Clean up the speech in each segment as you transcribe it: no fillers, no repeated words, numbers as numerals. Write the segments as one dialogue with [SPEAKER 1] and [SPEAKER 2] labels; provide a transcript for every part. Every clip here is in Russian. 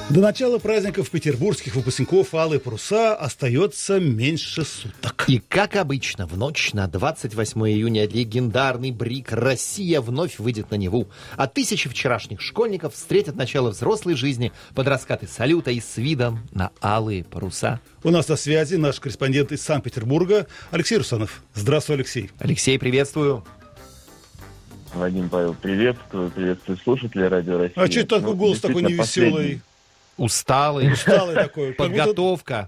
[SPEAKER 1] До начала праздников петербургских выпускников «Алые паруса» остается меньше суток.
[SPEAKER 2] И, как обычно, в ночь на 28 июня легендарный брик «Россия» вновь выйдет на Неву. А тысячи вчерашних школьников встретят начало взрослой жизни под раскаты салюта и с видом на алые паруса.
[SPEAKER 1] У нас на связи наш корреспондент из Санкт-Петербурга Алексей Русанов. Здравствуй, Алексей.
[SPEAKER 2] Алексей, приветствую.
[SPEAKER 3] Вадим, Павел, приветствую слушателей Радио Россия.
[SPEAKER 1] А что это такой голос такой невеселый?
[SPEAKER 2] Усталый
[SPEAKER 1] такой.
[SPEAKER 2] Подготовка.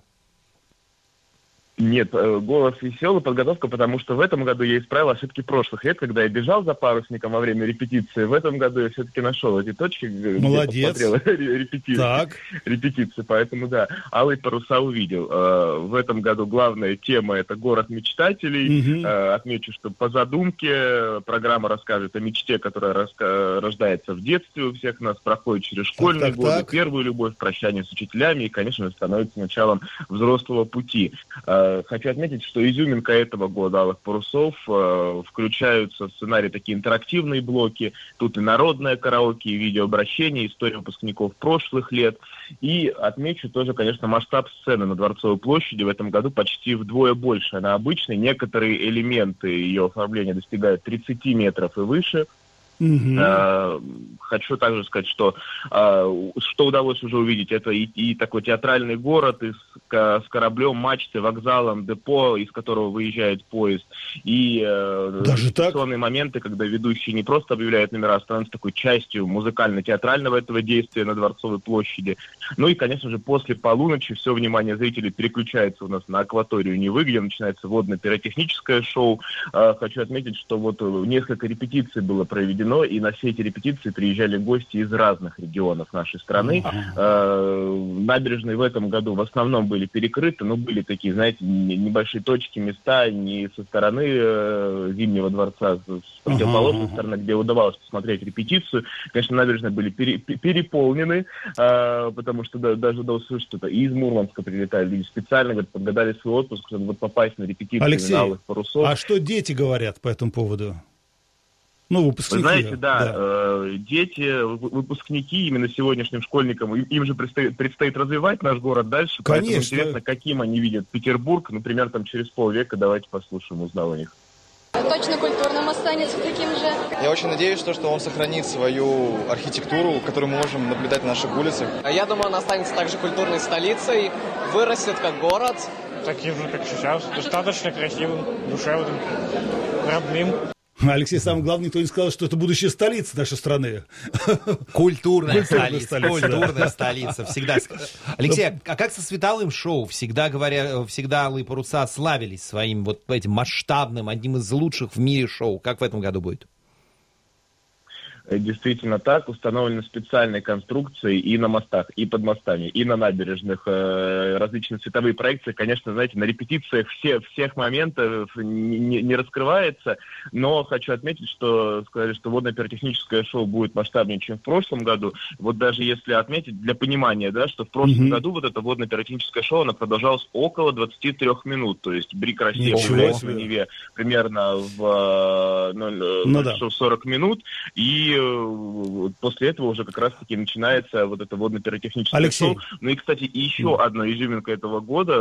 [SPEAKER 3] Нет, голос веселый, подготовка, потому что в этом году я исправил ошибки прошлых лет, когда я бежал за парусником во время репетиции. В этом году я все-таки нашел эти точки,
[SPEAKER 1] молодец.
[SPEAKER 3] Где посмотрел репетиции. Поэтому, да, «Алые паруса» увидел. В этом году главная тема — это город мечтателей. Отмечу, что по задумке программа расскажет о мечте, которая рождается в детстве у всех нас, проходит через школьные годы, первую любовь, прощание с учителями и, конечно же, становится началом взрослого пути. Хочу отметить, что изюминка этого года «Алых парусов» включаются в сценарий такие интерактивные блоки. Тут и народное караоке, и видеообращение, история выпускников прошлых лет. И отмечу тоже, конечно, масштаб сцены на Дворцовой площади в этом году почти вдвое больше. Она обычной. Некоторые элементы ее оформления достигают 30 метров и выше. Хочу также сказать, что удалось уже увидеть, это и такой театральный город с кораблем, мачтой, вокзалом, депо, из которого выезжает поезд, и ситуационные моменты, когда ведущий не просто объявляет номера, а становится такой частью музыкально-театрального этого действия на Дворцовой площади. Ну и, конечно же, после полуночи все внимание зрителей переключается у нас на акваторию Невы, где начинается водно-пиротехническое шоу. Хочу отметить, что вот несколько репетиций было проведено, и на все эти репетиции приезжали гости из разных регионов нашей страны. Набережные в этом году в основном были перекрыты, но были такие, знаете, небольшие точки, места не со стороны Зимнего дворца, с противоположной стороны, где удавалось посмотреть репетицию. Конечно, набережные были переполнены, потому что даже удалось слышать, что и из Мурманска прилетали люди специально, подгадали свой отпуск, чтобы вот попасть на репетицию.
[SPEAKER 1] Алексей,
[SPEAKER 3] на «Алых парусов».
[SPEAKER 1] А что дети говорят по этому поводу? Ну, выпускники.
[SPEAKER 3] Вы знаете, дети, выпускники, именно сегодняшним школьникам, им же предстоит развивать наш город дальше.
[SPEAKER 1] Конечно.
[SPEAKER 3] Поэтому интересно, каким они видят Петербург, например, там через полвека. Давайте послушаем, узнал у них.
[SPEAKER 4] Точно культурным останется таким же.
[SPEAKER 5] Я очень надеюсь, что он сохранит свою архитектуру, которую мы можем наблюдать на наших улицах.
[SPEAKER 6] Я думаю, он останется также культурной столицей, вырастет как город.
[SPEAKER 7] Таким же, как сейчас, достаточно красивым, душевным, родным.
[SPEAKER 1] Алексей, самое главное, никто не сказал, что это будущая столица нашей страны.
[SPEAKER 2] Культурная столица. Всегда. Алексей, а как со световым шоу? Всегда «Алые паруса» славились своим вот этим масштабным, одним из лучших в мире шоу. Как в этом году будет?
[SPEAKER 3] Действительно так. Установлены специальные конструкции и на мостах, и под мостами, и на набережных. Различные световые проекции. Конечно, знаете, на репетициях всех моментов не раскрывается, но хочу отметить, что сказали, что водно-пиротехническое шоу будет масштабнее, чем в прошлом году. Вот даже если отметить для понимания, да, что в прошлом году вот это водно-пиротехническое шоу, оно продолжалось около 23 минут. То есть брик «Россия» появляется на Неве примерно в 40 минут, и после этого уже как раз-таки начинается вот это водно-пиротехническое шоу. Ну и, кстати, еще одна изюминка этого года.